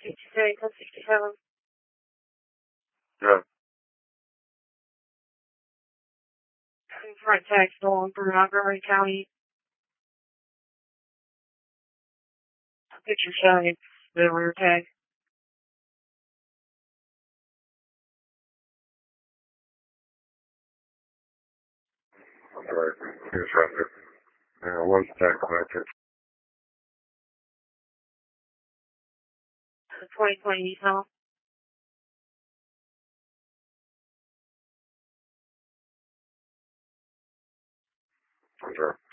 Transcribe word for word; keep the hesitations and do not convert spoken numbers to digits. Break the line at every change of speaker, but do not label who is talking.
sixty-six, one sixty-seven.
Yeah.
Front tag stolen from Montgomery County. Picture showing the rear tag.
Right. Here's right there. Yeah, one's tag collector.
The twenty twenty Nissan.
Sure.